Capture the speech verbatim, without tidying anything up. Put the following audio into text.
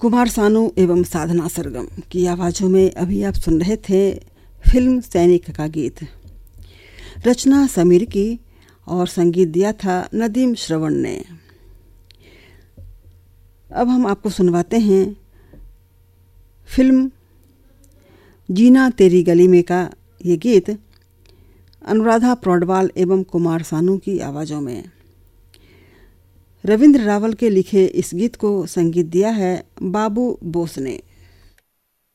कुमार सानू एवं साधना सरगम की आवाज़ों में अभी आप सुन रहे थे फिल्म सैनिक का गीत। रचना समीर की और संगीत दिया था नदीम श्रवण ने। अब हम आपको सुनवाते हैं फिल्म जीना तेरी गली में का ये गीत अनुराधा पौडवाल एवं कुमार सानू की आवाज़ों में। रविंद्र रावल के लिखे इस गीत को संगीत दिया है बाबू बोस ने।